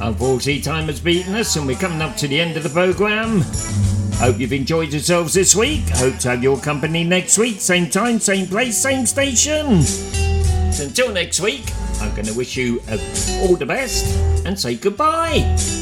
Unfortunately, time has beaten us and we're coming up to the end of the programme. Hope you've enjoyed yourselves this week. Hope to have your company next week. Same time, same place, same station. So until next week, I'm going to wish you all the best and say goodbye.